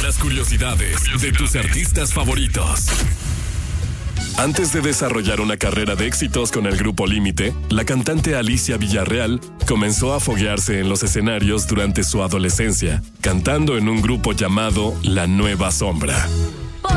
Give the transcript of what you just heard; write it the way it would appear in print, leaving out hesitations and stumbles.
las curiosidades de tus artistas favoritos. Antes de desarrollar una carrera de éxitos con el grupo Límite, la cantante Alicia Villarreal comenzó a foguearse en los escenarios durante su adolescencia, cantando en un grupo llamado La Nueva Sombra.